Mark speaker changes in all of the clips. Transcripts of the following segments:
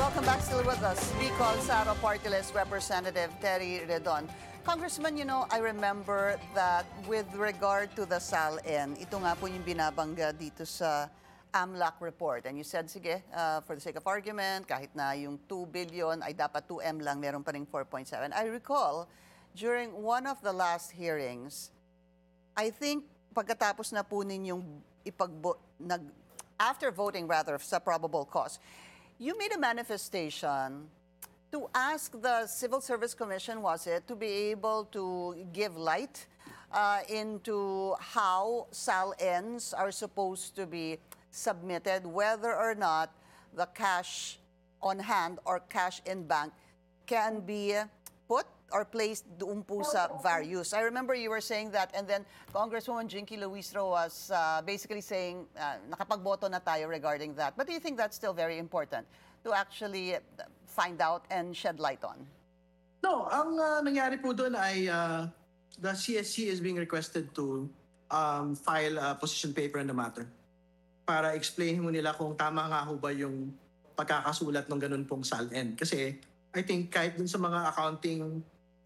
Speaker 1: Welcome back. Still with us, Bicol Sara Party List Representative Terry Redon. Congressman, I remember that with regard to the SALN, ito nga po yung binabangga dito sa AMLAC report. And you said, sige, for the sake of argument, kahit na yung 2 billion ay dapat 2M lang, meron pa ring 4.7. I recall, during one of the last hearings, I think pagkatapos na po ninyong after voting rather sa probable cause, you made a manifestation to ask the Civil Service Commission, was it, to be able to give light into how SALNs are supposed to be submitted, whether or not the cash on hand or cash in bank can be put or placed doon po sa various. I remember you were saying that, and then Congresswoman Jinky Luistro was basically saying nakapagboto na tayo regarding that. But do you think that's still very important to actually find out and shed light on?
Speaker 2: No, ang nangyari po doon ay the CSC is being requested to file a position paper on the matter para explain mo nila kung tama nga ho ba yung pagkakasulat ng ganun pong SALN. Kasi I think kahit dun sa mga accounting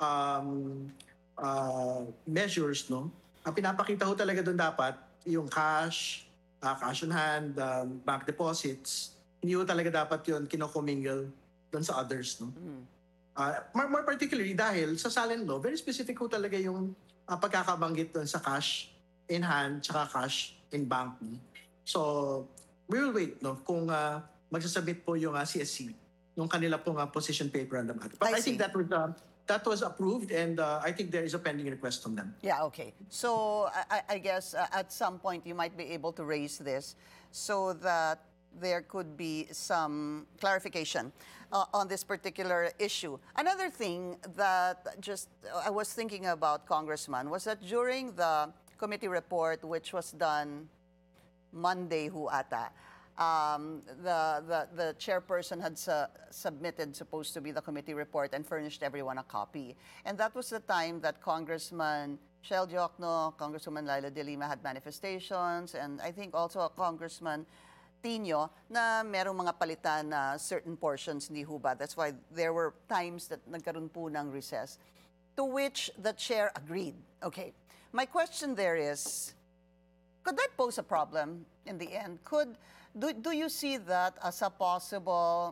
Speaker 2: measures, no, ang pinapakita ho talaga doon dapat yung cash, cash on hand, bank deposits, hindi ho talaga dapat yun kinokommingle doon sa others, no. More particularly dahil sa SALN law, very specific ho talaga yung pagkakabanggit doon sa cash in hand tsaka cash in bank. No? So we will wait, no, kung magsasubmit po yung CSC yung kanila pong position paper on the matter. But I think that was approved, and I think there is a pending request from them.
Speaker 1: Yeah, okay. So I guess at some point you might be able to raise this so that there could be some clarification on this particular issue. Another thing that just I was thinking about, Congressman, was that during the committee report, which was done Monday ata, the chairperson had submitted, supposed to be the committee report, and furnished everyone a copy. And that was the time that Congressman Shel Diokno, Congresswoman Laila De Lima had manifestations, and I think also Congressman Tino, na merong mga palitan na certain portions ni Huba. That's why there were times that nagkaroon po ng recess, to which the chair agreed. Okay, my question there is, could that pose a problem in the end? Do you see that as a possible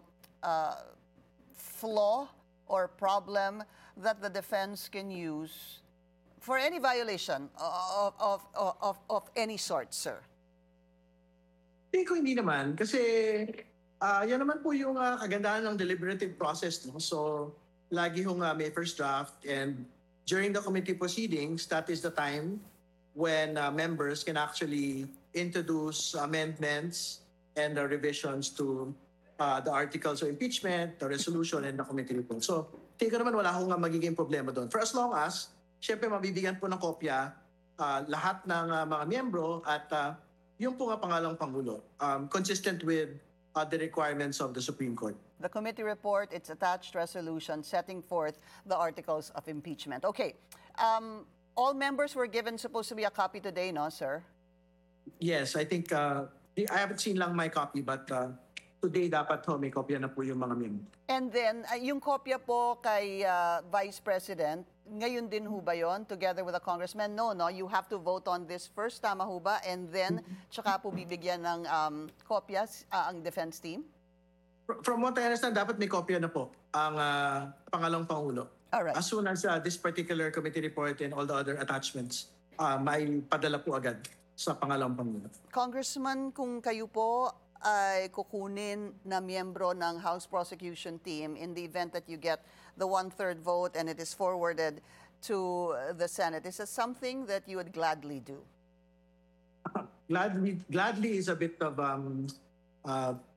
Speaker 1: flaw or problem that the defense can use for any violation of any sort, sir?
Speaker 2: Tingin ko hindi naman. Kasi yan naman po yung kagandahan ng deliberative process. No? So lagi hong may first draft, and during the committee proceedings, that is the time when members can actually introduce amendments and revisions to the articles of impeachment, the resolution, and the committee report. So, tingin ko naman wala akong magiging problema doon. For as long as, syempre mabibigyan po ng kopya lahat ng mga miyembro at yung po nga pangalang Pangulo, consistent with the requirements of the Supreme Court.
Speaker 1: The committee report, its attached resolution setting forth the articles of impeachment. Okay. All members were given supposed to be a copy today, no, sir?
Speaker 2: Yes, I think I haven't seen lang my copy, but today dapat may kopya na po yung mga miyembro.
Speaker 1: And then, yung kopya po kay Vice President, ngayon din ho ba yun, together with the congressman? No, you have to vote on this first, tama ho ba? And then, tsaka po bibigyan ng kopya ang defense team?
Speaker 2: From what I understand, dapat may kopya na po ang pangalawang Pangulo.
Speaker 1: Alright.
Speaker 2: As soon as this particular committee report and all the other attachments, may padala po agad sa pangalawang Pangulo.
Speaker 1: Congressman, kung kayo po ay kukunin na miyembro ng House Prosecution Team in the event that you get the 1/3 vote and it is forwarded to the Senate, is this something that you would gladly do?
Speaker 2: Gladly is a bit of